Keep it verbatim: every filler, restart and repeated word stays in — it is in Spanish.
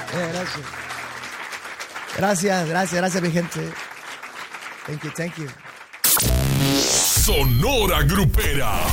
Eh, gracias. Gracias, gracias, gracias, mi gente. Thank you, thank you. Sonora Grupera.